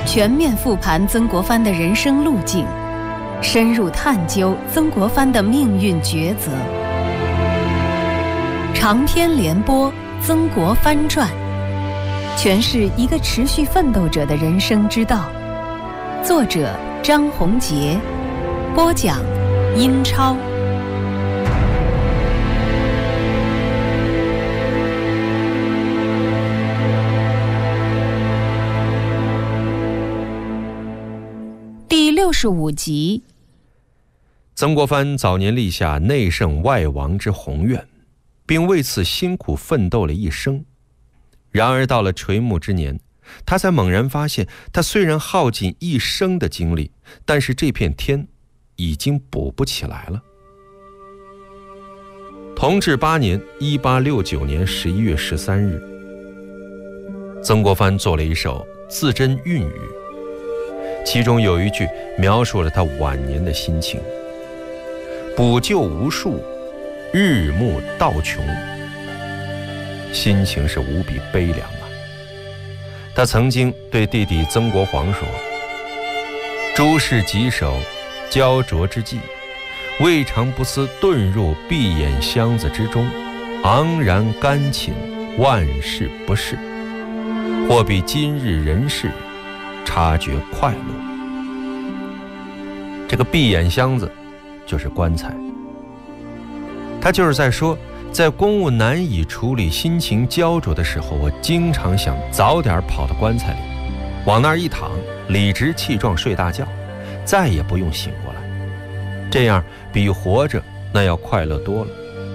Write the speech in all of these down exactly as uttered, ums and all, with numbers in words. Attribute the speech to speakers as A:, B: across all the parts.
A: 全面复盘曾国藩的人生路径，深入探究曾国藩的命运抉择。长篇连播《曾国藩传》，诠释一个持续奋斗者的人生之道。作者张宏杰，播讲英超。第六十五集。
B: 曾国藩早年立下内圣外王之宏愿，并为此辛苦奋斗了一生。然而到了垂暮之年，他才猛然发现，他虽然耗尽一生的精力，但是这片天已经补不起来了。同治八年一八六九年十一月十三日，曾国藩做了一首字斟韵语，其中有一句描述了他晚年的心情：补救无数，日暮道穷。心情是无比悲凉啊。他曾经对弟弟曾国煌说：诸事棘手，焦灼之际，未尝不思遁入闭眼箱子之中，昂然甘寝，万事不事，或比今日人事，察觉快乐。这个闭眼箱子就是棺材，他就是在说，在公务难以处理、心情焦灼的时候，我经常想早点跑到棺材里，往那儿一躺，理直气壮睡大觉，再也不用醒过来，这样比活着那要快乐多了。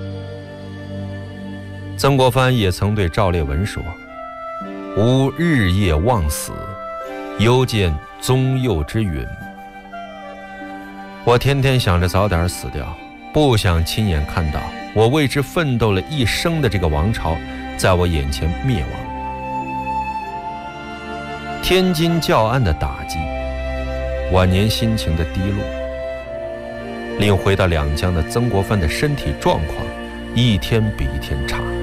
B: 曾国藩也曾对赵烈文说：吾日夜望死，犹见宗佑之允。我天天想着早点死掉，不想亲眼看到我为之奋斗了一生的这个王朝在我眼前灭亡。天津教案的打击，晚年心情的低落，令回到两江的曾国藩的身体状况一天比一天差。